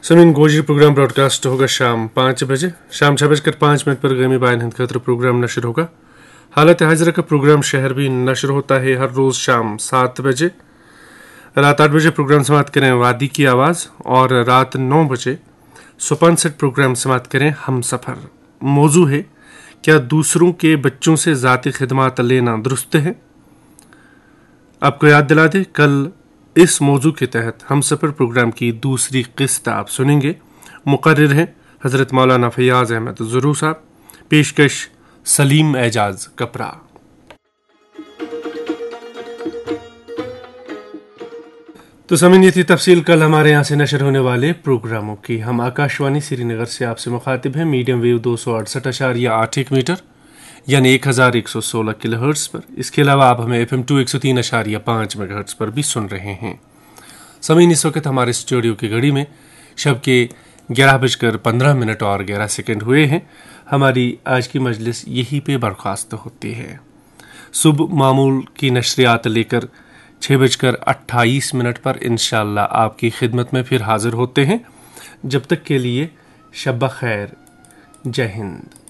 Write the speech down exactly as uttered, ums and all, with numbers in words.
Sameen goji programme broadcast होगा शाम पाँच बजे शाम छः बजकर पाँच मिनट पर गमी बाइन हिंद खतर प्रोग्राम नशर होगा। हालत हाजिरा का प्रोग्राम शहर भी नशर होता है हर रोज़ शाम सात बजे। रात आठ बजे प्रोग्राम समाप्त करें वादी की आवाज़ और रात नौ बजे सुपन सेट प्रोग्राम समाप्त करें हम सफ़र। मौजू है क्या दूसरों के बच्चों से ज़ाती खिदमात लेना दुरुस्त है। आपको याद दिला दे कल इस मौजू के तहत हम सफ़र प्रोग्राम की दूसरी किस्त आप सुनेंगे। मुकर्रिर हैं हज़रत मौलाना फैयाज़ अहमद ज़ुरू साहब, पेशकश सलीम एजाज कपरा। तो समीन ये थी तफसील कल हमारे यहाँ से नशर होने वाले प्रोग्रामों की। हम आकाशवाणी श्रीनगर से आपसे मुखातिब हैं मीडियम वेव दो सौ अड़सठ अशारिया आठ एक मीटर यानी एक हज़ार एक सौ सोलह किलो हर्ट्स पर। इसके अलावा आप हमें एफ एम टू एक सौ तीन अशारिया पाँच मेगा हर्ट्स पर भी सुन रहे हैं। समीन इस वक्त हमारे स्टूडियो की घड़ी में शब के ग्यारह बजकर पंद्रह मिनट और ग्यारह सेकेंड हुए हैं। हमारी आज की मजलिस यहीं पे बर्खास्त होती है। सुबह मामूल की नशरियात लेकर छः बजकर अट्ठाईस मिनट पर इंशाअल्लाह आपकी खिदमत में फिर हाजिर होते हैं। जब तक के लिए शब खैर, जय हिंद।